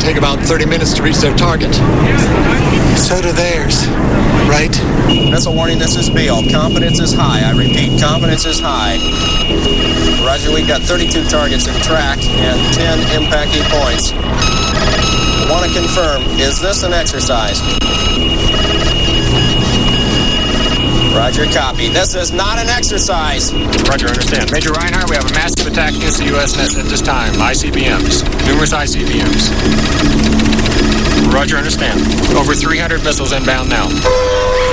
take about 30 minutes to reach their target. So do theirs, right? Missile warning, this is Beale. Confidence is high. I repeat, confidence is high. Roger, we've got 32 targets in track and 10 impacting points. I want to confirm, is this an exercise? Roger, copy. This is not an exercise. Roger, understand. Major Reinhardt, we have a massive attack against the U.S. at this time. ICBMs. Numerous ICBMs. Roger, understand. Over 300 missiles inbound now.